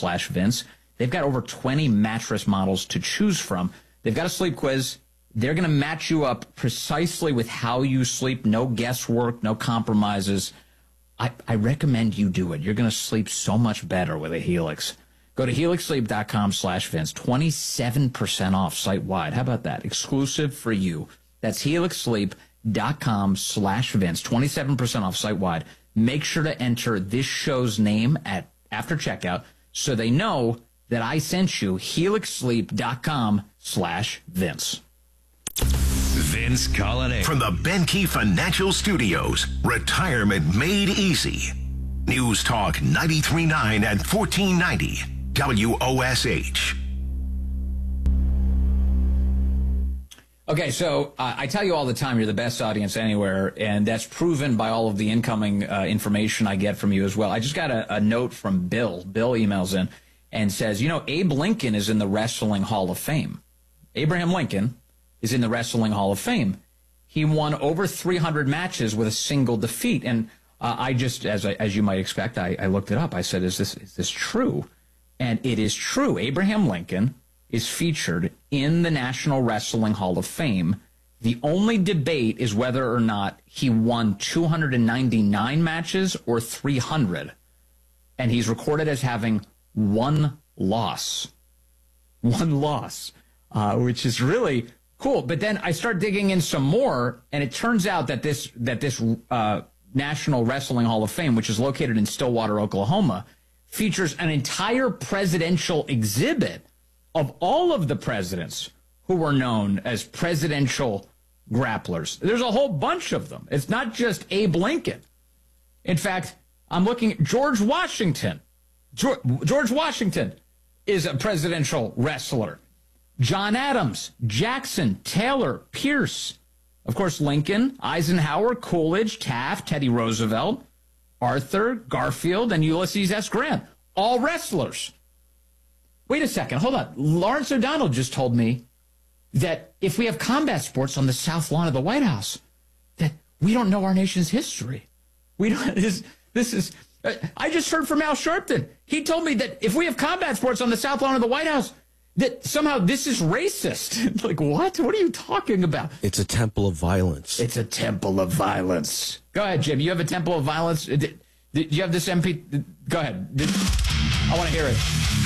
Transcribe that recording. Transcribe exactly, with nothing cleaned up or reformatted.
slash Vince. They've got over twenty mattress models to choose from. They've got a sleep quiz. They're going to match you up precisely with how you sleep. No guesswork, no compromises. I, I recommend you do it. You're going to sleep so much better with a Helix. Go to helix sleep dot com slash Vince. twenty-seven percent off site-wide. How about that? Exclusive for you. That's helix sleep dot com slash Vince. twenty-seven percent off site-wide. Make sure to enter this show's name at after checkout so they know that I sent you. helix sleep dot com slash Vince. Vince Coglianese. From the Benke Financial Studios, retirement made easy. News Talk ninety-three point nine and fourteen ninety W O S H. Okay, so uh, I tell you all the time you're the best audience anywhere, and that's proven by all of the incoming uh, information I get from you as well. I just got a, a note from Bill. Bill emails in and says, you know, Abe Lincoln is in the Wrestling Hall of Fame. Abraham Lincoln is in the Wrestling Hall of Fame. He won over three hundred matches with a single defeat. And uh, I just, as I, as you might expect, I, I looked it up. I said, is this is this true? And it is true. Abraham Lincoln is featured in the National Wrestling Hall of Fame. The only debate is whether or not he won two hundred ninety-nine matches or three hundred. And he's recorded as having one loss. One loss, uh, which is really cool. But then I start digging in some more, and it turns out that this that this uh, National Wrestling Hall of Fame, which is located in Stillwater, Oklahoma, features an entire presidential exhibit of all of the presidents who were known as presidential grapplers. There's a whole bunch of them. It's not just Abe Lincoln. In fact, I'm looking at George Washington. George, George Washington is a presidential wrestler. John Adams, Jackson, Taylor, Pierce. Of course, Lincoln, Eisenhower, Coolidge, Taft, Teddy Roosevelt, Arthur, Garfield, and Ulysses S. Grant. All wrestlers. Wait a second. Hold on. Lawrence O'Donnell just told me that if we have combat sports on the south lawn of the White House, that we don't know our nation's history. We don't. This, this is. Uh, I just heard from Al Sharpton. He told me that if we have combat sports on the south lawn of the White House, that somehow this is racist. Like, what? What are you talking about? It's a temple of violence. It's a temple of violence. Go ahead, Jim. You have a temple of violence? Did, did you have this M P? Go ahead. Did, I want to hear it.